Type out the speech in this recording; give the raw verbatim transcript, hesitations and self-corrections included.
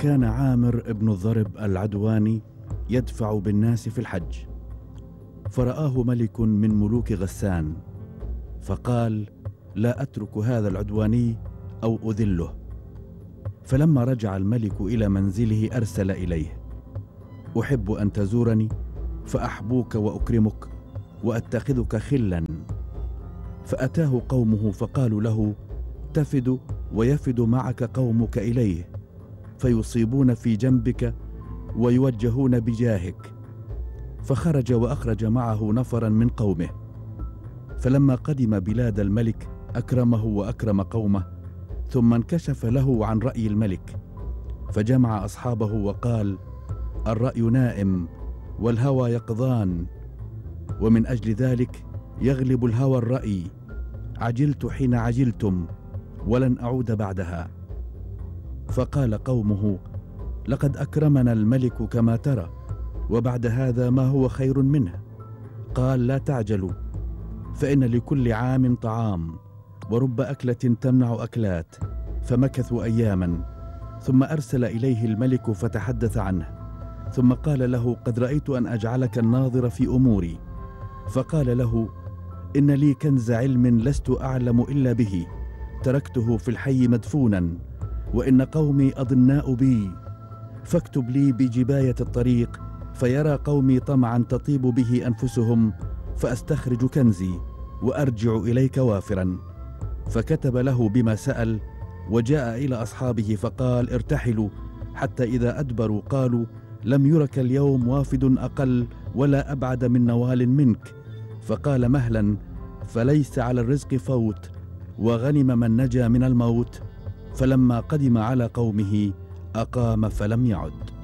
وكان عامر بن الضرب العدواني يدفع بالناس في الحج، فرآه ملك من ملوك غسان فقال: لا أترك هذا العدواني أو أذله. فلما رجع الملك إلى منزله أرسل إليه: أحب أن تزورني فأحبوك وأكرمك وأتخذك خلا. فأتاه قومه فقالوا له: تفد ويفد معك قومك إليه، فيصيبون في جنبك ويوجهون بجاهك. فخرج وأخرج معه نفرا من قومه. فلما قدم بلاد الملك أكرمه وأكرم قومه، ثم انكشف له عن رأي الملك، فجمع أصحابه وقال: الرأي نائم والهوى يقظان، ومن أجل ذلك يغلب الهوى الرأي. عجلت حين عجلتم ولن أعود بعدها. فقال قومه: لقد أكرمنا الملك كما ترى، وبعد هذا ما هو خير منه؟ قال: لا تعجلوا، فإن لكل عام طعام، ورب أكلة تمنع أكلات. فمكثوا أياما، ثم أرسل إليه الملك فتحدث عنه، ثم قال له: قد رأيت أن أجعلك الناظر في أموري. فقال له: إن لي كنز علم لست أعلم إلا به، تركته في الحي مدفونا، وإن قومي أضناء بي، فاكتب لي بجباية الطريق، فيرى قومي طمعا تطيب به أنفسهم، فأستخرج كنزي وأرجع إليك وافرا. فكتب له بما سأل، وجاء إلى أصحابه فقال: ارتحلوا، حتى إذا أدبروا قالوا: لم يرك اليوم وافد أقل ولا أبعد من نوال منك. فقال: مهلا، فليس على الرزق فوت، وغنم من نجا من الموت. فلما قدم على قومه أقام فلم يعد.